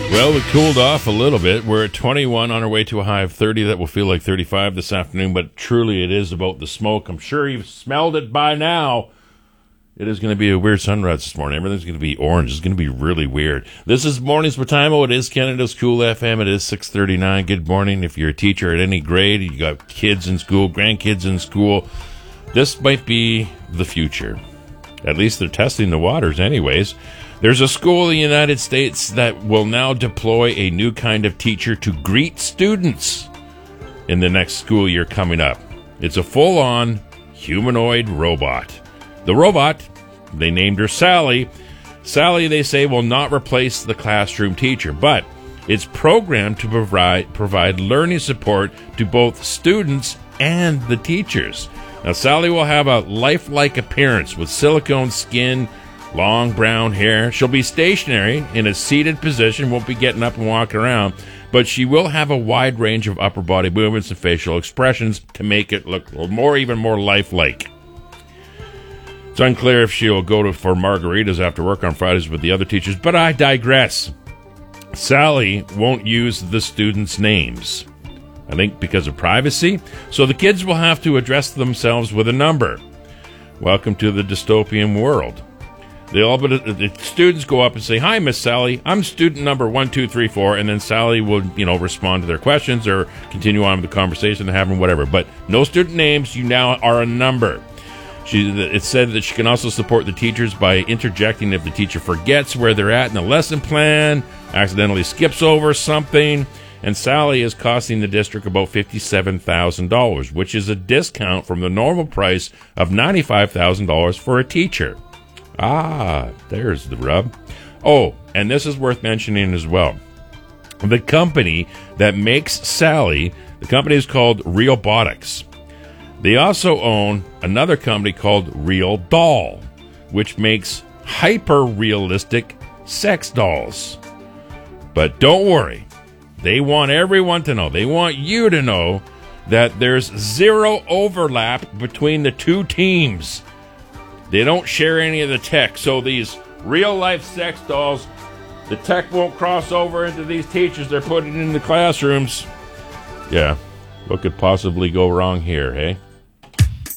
Well, we cooled off a little bit. We're at 21 on our way to a high of 30. That will feel like 35 this afternoon, but truly it is about the smoke. I'm sure you've smelled it by now. It is going to be a weird sunrise this morning. Everything's going to be orange. It's going to be really weird. This is Mornings with Timo. It is Canada's Cool FM. It is 6:39. Good morning. If you're a teacher at any grade, you got kids in school, grandkids in school, this might be the future. At least they're testing the waters anyways. There's a school in the United States that will now deploy a new kind of teacher to greet students in the next school year coming up. It's a full-on humanoid robot. The robot, they named her Sally. Sally, they say, will not replace the classroom teacher, but it's programmed to provide learning support to both students and the teachers. Now, Sally will have a lifelike appearance with silicone skin, long brown hair. She'll be stationary in a seated position, won't be getting up and walking around, but she will have a wide range of upper body movements and facial expressions to make it look even more lifelike. It's unclear if she'll go for margaritas after work on Fridays with the other teachers, but I digress. Sally won't use the students' names, I think because of privacy, so the kids will have to address themselves with a number. Welcome to the dystopian world. The students go up and say, "Hi, Miss Sally. I'm student number 1234," and then Sally will, respond to their questions or continue on with the conversation they're having, whatever. But no student names. You now are a number. It said that she can also support the teachers by interjecting if the teacher forgets where they're at in the lesson plan, accidentally skips over something. And Sally is costing the district about $57,000, which is a discount from the normal price of $95,000 for a teacher. Ah, there's the rub. Oh, and this is worth mentioning as well. The company that makes Sally, the company is called Realbotics. They also own another company called Real Doll, which makes hyper-realistic sex dolls. But don't worry. They want everyone to know. They want you to know that there's zero overlap between the two teams. They don't share any of the tech, so these real-life sex dolls, the tech won't cross over into these teachers. They're putting in the classrooms. Yeah, what could possibly go wrong here, eh?